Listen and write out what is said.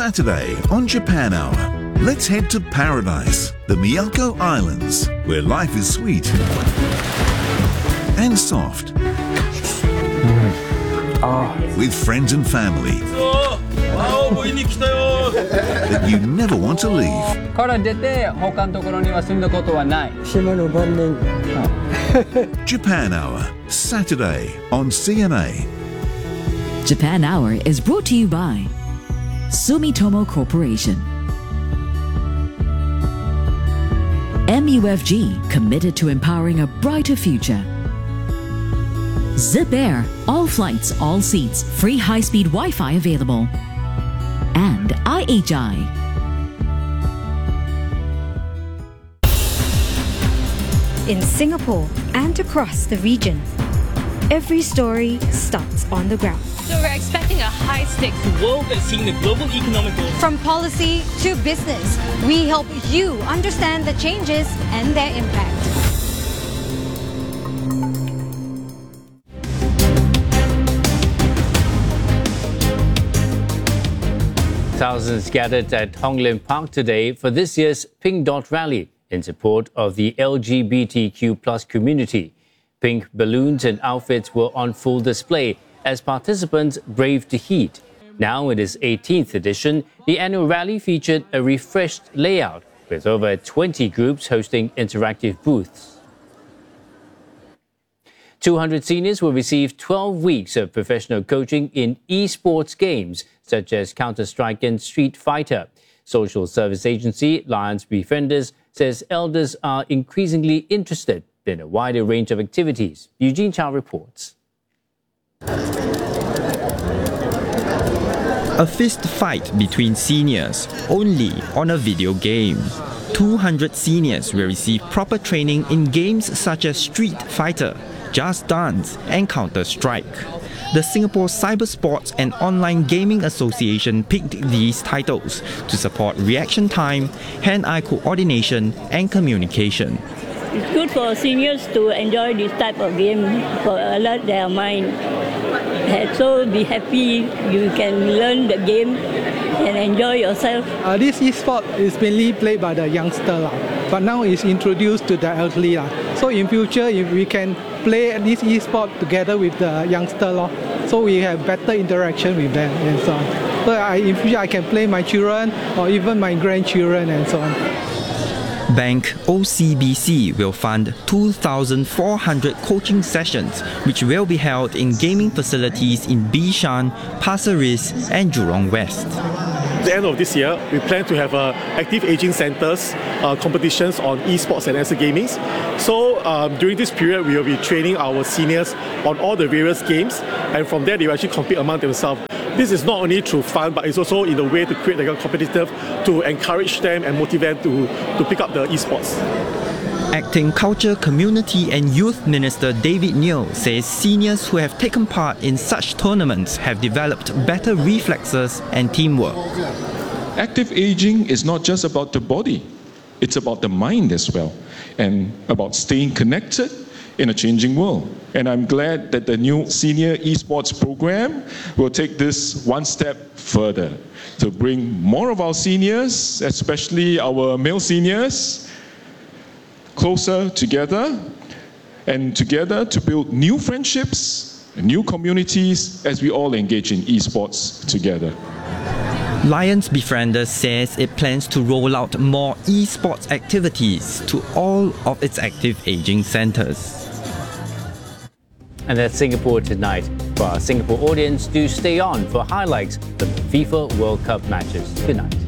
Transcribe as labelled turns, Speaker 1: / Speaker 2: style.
Speaker 1: Saturday on Japan Hour. Let's head to paradise, the Miyako Islands, where life is sweet and soft. With friends and family that you never want to leave.
Speaker 2: から出て他のところには住んだことはない。
Speaker 1: Japan Hour, Saturday on CNA.
Speaker 3: Japan Hour is brought to you by Sumitomo Corporation. MUFG, committed to empowering a brighter future. Zip Air, all flights, all seats, free high-speed Wi-Fi available. And IHI.
Speaker 4: In Singapore and across the region, every story starts on the ground.
Speaker 5: So we're expecting a high-stakes world that's seeing the global economic growth.
Speaker 4: From policy to business, we help you understand the changes and their impact.
Speaker 6: Thousands gathered at Hong Lim Park today for this year's Pink Dot Rally in support of the LGBTQ+ community. Pink balloons and outfits were on full display as participants braved the heat. Now in its 18th edition, the annual rally featured a refreshed layout with over 20 groups hosting interactive booths. 200 seniors will receive 12 weeks of professional coaching in esports games such as Counter-Strike and Street Fighter. Social service agency Lions Befrienders says elders are increasingly interested in a wider range of activities. Eugene Chow reports.
Speaker 7: A fist fight between seniors, only on a video game. 200 seniors will receive proper training in games such as Street Fighter, Just Dance and Counter-Strike. The Singapore Cyber Sports and Online Gaming Association picked these titles to support reaction time, hand-eye coordination and communication.
Speaker 8: It's good for seniors to enjoy this type of game, for alert their mind. And so be happy you can learn the game and enjoy yourself.
Speaker 9: This e-sport is mainly played by the youngster, but now it's introduced to the elderly. So in future, if we can play this e-sport together with the youngster, so we have better interaction with them and so on. So in future, I can play my children or even my grandchildren and so on.
Speaker 7: Bank OCBC will fund 2,400 coaching sessions which will be held in gaming facilities in Bishan, Pasir Ris and Jurong West.
Speaker 10: At the end of this year, we plan to have active aging centres competitions on esports and ESA gaming. So during this period, we will be training our seniors on all the various games, and from there they will actually compete among themselves. This is not only through fun, but it's also in a way to create a competitive, to encourage them and motivate them to pick up the esports.
Speaker 7: Acting Culture, Community and Youth Minister David Neo says seniors who have taken part in such tournaments have developed better reflexes and teamwork.
Speaker 11: Active aging is not just about the body, it's about the mind as well, and about staying connected in a changing world. And I'm glad that the new senior esports program will take this one step further to bring more of our seniors, especially our male seniors, closer together, and together to build new friendships, new communities as we all engage in esports together.
Speaker 7: Lions Befrienders says it plans to roll out more esports activities to all of its active aging centres.
Speaker 6: And that's Singapore tonight. For our Singapore audience, do stay on for highlights from the FIFA World Cup matches. Good night.